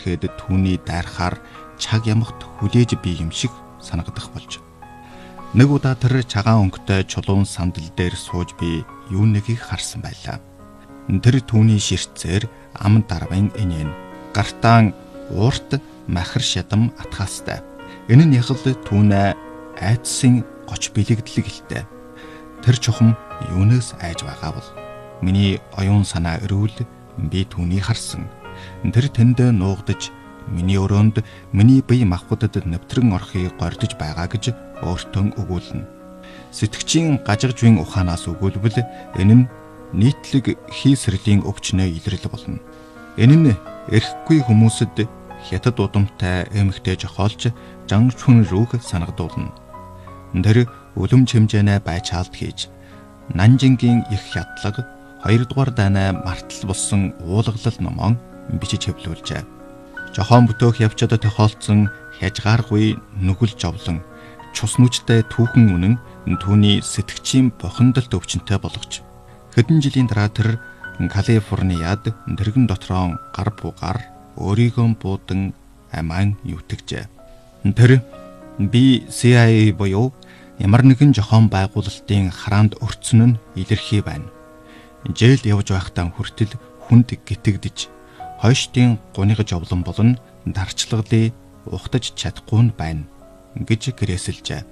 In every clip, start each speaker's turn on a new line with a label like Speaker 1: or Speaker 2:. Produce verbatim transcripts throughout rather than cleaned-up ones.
Speaker 1: үлдэхэд түүний дайрахаар чаг ямагт хүлээж бий юм шиг санагдах болж. Нэг удаа тэр цагаан өнгөтэй чулуун сандал дээр сууж би юу нэгийг харсан байлаа. Тэр түүний ширтцээр ам дарвын инээн гартаан уурт махар шатам атгаастай. Энэ нь яг л түүнээ айдсын гоч бэлэгдэл гэлтэй. Тэр чухам юунаас айж байгаа бол миний оюун санаа өрөөл би түүнийг харсан. Тэр тэндээ нуугдаж миний өрөөнд миний бие махбодод нэвтрэн орохыг гордож байгаа гэж өөртөө өгүүлнэ. Сэтгчийн гажигжвийн ухаанаас өгүүлбэл энэ нь нийтлэг хийсрэлийн өвчнөө илрэл болно. Энэ нь эрхгүй хүмүүсэд хятад удамтай эмэгтэй жохоолж жангчүн рүүг санагдуулна. Тэр үлэм чимжээнэ байчаалт хийж Нанжингийн их хядлага хоёрдугаар дайнаа мартал болсон уулгалал номон бичиж хэвлүүлжээ. Жохоон бүтөөх явчад тохиолдсон хязгааргүй нүгэл жовлон цус нүчтэй түүхэн үнэн түүний сэтгчийн бохиндолт өвчнөд болгож хэдэн жилийн дараа тэр Калифорниад дэргэн дотроо гар бугаар өөрийгөө буудан аман юутгжээ. Тэр би си ай эй буюу ямар нэгэн жохоон байгуулалтын хараанд өрцөн нь илэрхий байна. Жээл явж байхдаа хүртэл хүнд гитэгдэж хойштын гунига жовлон болон дарчлаглыг ухтаж чадахгүй нь байна гэж гэрээсэлжээ.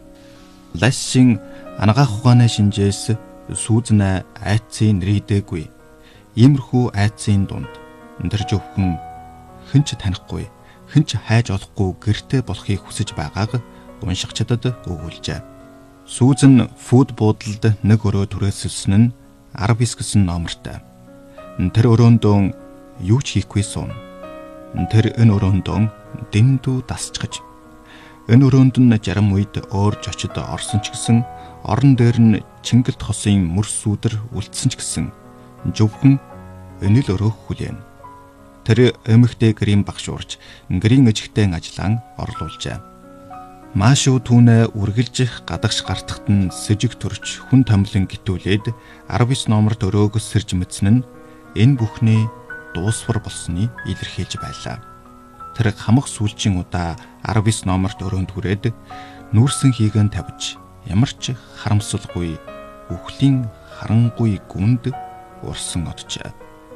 Speaker 1: Лассин анагаах ухааны шинжээс сүүзнэ айцын нэрийдэггүй. Иймэрхүү айцын дунд тэр зөвхөн хинч танихгүй, хинч хайж олохгүй гэртээ болохыг хүсэж байгааг уншигчдад өгүүлжээ. Сүүзэн фуд буудлд нэг өрөө түрээсэлсэн нь Арабис гэсэн номертой. Тэр өрөөндөө юу ч хийхгүй суун. Тэр энэ өрөөндөө дэндүү дасчгаж. Энэ өрөөнд нь жарам үед өөр жочид орсон ч гэсэн орон дээр нь Чингэлт хосын мөрс сүдэр үлдсэн ч гэсэн зөвхөн энэ л өрөөх хүлээн. Тэр эмэгтэй гэрийн багшуурч гэрийн эжигтэй ажиллаан орлуулжээ. Маашуу түүнээ үргэлж гадагш гартахт нь сэжиг төрч хүн томлон гитүүлээд Арабис номерт өрөөгс сэрж мэдсэн нь энэ бүхний дуусвар болсны илэрхийлж байлаа. Тэр хамах сүүлчийн удаа Арабис номерт өрөөнд хүрээд нүүрсэн хийгэн тавьж ямар ч харамсалгүй үхлийн харангүй гүнд урсан оджээ.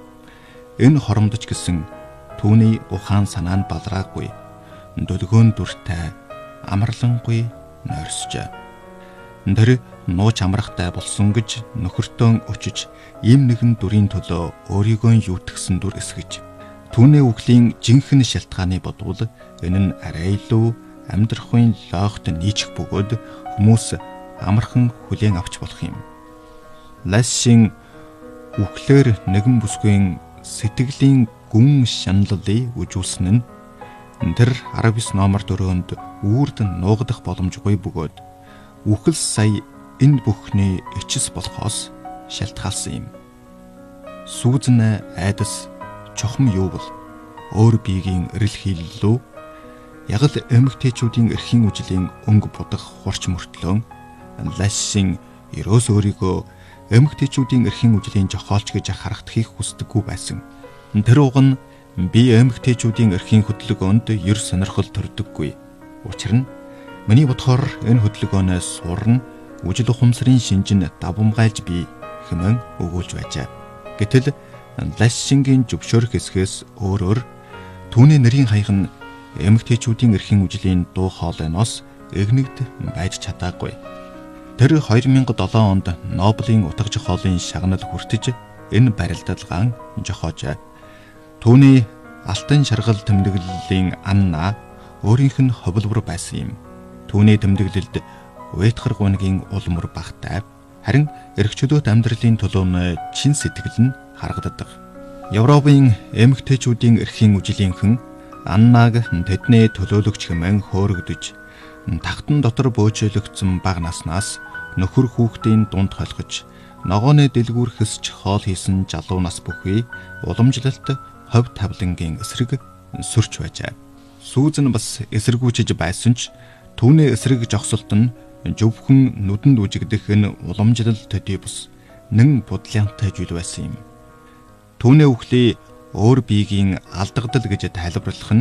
Speaker 1: Энэ хоромдож гисэн түүний ухаан санаа нь балраагүй дөлгөөн дүртэй амарлангүй нойрсжээ. Тэр нууч амрахтай болсон гэж нөхөртөө өчөж ийм нэгэн дүрийн төлөө өөрийгөө юутгсан дүр эсгэж түүний үглийн жинхэнэ шалтгааны бодвол энэ нь арай илүү амьдрахын лоогт нийчих бөгөөд хүмүүс амархан хүлээн авч болох юм. Лассин үхлээр нэгэн бүсгүй сэтгэлийн гүн шаналлыг үжүүлсэн нь тэр Арабис номерт өрөөнд үрд нуугдах боломжгүй бөгөөд үхэл сая энэ бүхний ичс болохоос шалтгаалсан юм. Сүүзнэ айдас чухам юу бол өөр биеийн эрэл хийллөө яг л эмэгтэйчүүдийн эрхийн үжлийн өнгө будах хурч мөртлөө Лассин ерөөс өөрийгөө эмэгтэйчүүдийн эрхийн үжлийн жохоолч гэж харагдахыг хүсдэггүй байсан. Тэр уг нь би эмэгтэйчүүдийн эрхийн хөдөлгөөнд ер сонирхол төрдөггүй. Учир нь миний бодохоор энэ хөдөлгөөнөөс сурна үжил ухамсарын шинжин давамгайлж бий хэмээн өгүүлж байжээ. Гэтэл Лассингийн зөвшөөрөх хэсгээс өөрөөр түүний нэрийн хаяг нь эмэгтэйчүүдийн эрхийн үжлийн дуу хоолойноос эгнэгд байж чадаагүй. Тэр хоёр мянга долоон онд Нобелийн утга жохоолын шагнал хүртэж энэ барилдалгаан жохоожээ. Түүний алтан шаргал тэмдэглэлийн Анна өөрийнх нь ховлбор байсан юм. Түүний тэмдэглэлд Уэтхар гунигийн улмөр багтай харин эрхчлөөт амьдралын төлөөнөө чин сэтгэл нь харагддаг. Европын эмэгтэйчүүдийн эрхийн үжилийнхэн Аннаг тэдний төлөөлөгч хэмээн хөөрөгдөж тагтан дотор бөөжөөлөгдсөн бага наснаас нөхөр хүүхдийн дунд холгож ногооны дэлгүүрхэсч хоол хийсэн залуу нас бүхий уламжлалт хов тавлангийн эсрэг сөрч байжээ. Сүүзэн бас эсэргүүчиж байсан ч түүний эсрэг жогсолт нь зөвхөн нүдэнд үжигдэх энэ уламжлал төдий бус нэн будлянтай зүйл байсан юм. Түүний үхлийг өөр биеийн алдагдал гэж тайлбарлах нь